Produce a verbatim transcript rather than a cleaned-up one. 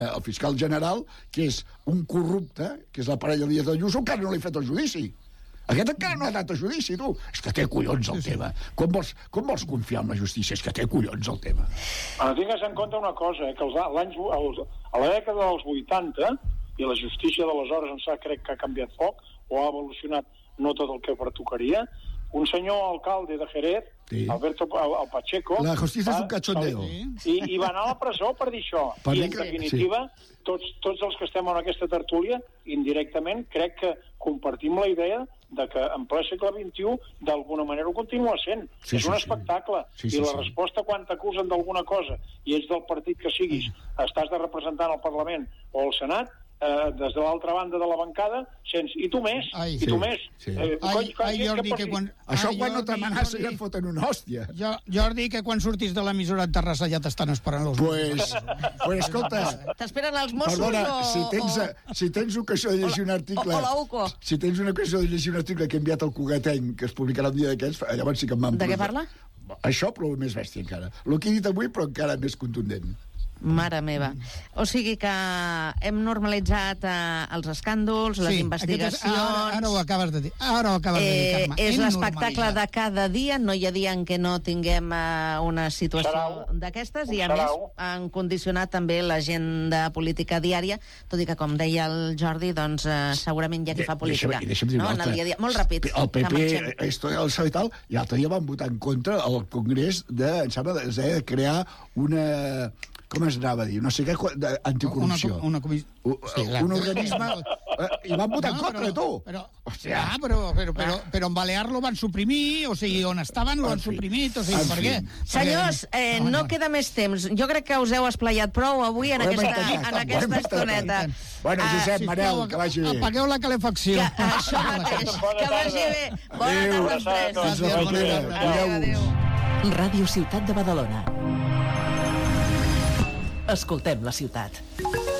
el fiscal general, que és un corrupte, que és la parella Díaz Ayuso, encara no li ha fet el judici. Aquest encara no ha anat a judici, tu. És que té collons el tema. Com vols, com vols confiar en la justícia? És que té collons el tema. Ara tingues en compte una cosa, eh, que els, anys, els, a la dècada dels vuitanta, i la justícia d'aleshores en sa crec que ha canviat poc, o ha evolucionat no tot el que pertocaria, un senyor alcalde de Jerez, sí. Alberto el Pacheco... La justícia és un cachondeo. I, I va anar a la presó per dir això. Per I, dir en que, definitiva, sí. tots, tots els que estem en aquesta tertúlia, indirectament, crec que compartim la idea de que en ple segle vint-i-u d'alguna manera ho continua sent. Sí, és un sí, espectacle. Sí. Sí, sí, I la sí. resposta quan t'acusen d'alguna cosa i ets del partit que siguis, estàs de representant al Parlament o al Senat, eh, des de l'altra banda de la bancada, sents, i tu més, ai, i sí, tu més. Sí. Eh, ai, coi, coi, ai, Jordi, que quan... Això ai, quan no t'amenaça Jordi, ja et foten una hòstia. Jo, Jordi, que quan surtis de l'emissora de Terrassa ja t'estan esperant els pues, pues escolta... T'esperen els Mossos perdona, o... si tens, o... si tens ocasió de llegir un article... O, o la UCO. Si tens una ocasió de llegir un article que he enviat al Cugateny, que es publicarà un dia d'aquests, llavors sí que em van... De què parla? Això, però més bèstia encara. El que he dit avui, però encara més contundent. Mare meva. O sigui que hem normalitzat eh, els escàndols, sí, les investigacions... És, ara, ara ho acabes de dir. Ara ho acabes eh, de dir, Carme. És l'espectacle de cada dia, no hi ha dia en què no tinguem eh, una situació d'aquestes, i a més han condicionat també l'agenda política diària, tot i que, com deia el Jordi, doncs eh, segurament hi ha qui fa política. Deixa'm, deixa'm dir no? una altra. Dia a dia. Molt ràpid. El P P, esto, el i tal, i l'altre dia van votar en contra al Congrés de, em sembla, de crear una... com es anava a dir? No sé què, anticorrupció. Una, una comis... sí, un organisme... I van votar no, en contra, però, tu. Però, o sigui, ah, però, però, però, però en Balear lo van suprimir, o sigui, on estaven lo han suprimit, o sigui, per què? Senyors, eh, no, no queda més temps. Jo crec que us heu esplayat prou avui en aquesta, en aquesta estoneta. Bueno, Josep, Manel, que vagi bé. Apagueu la calefacció. Que, això mateix, que vagi bé. Bona tarda als tres. Adéu. Ràdio Ciutat de Badalona. Escoltem la ciutat.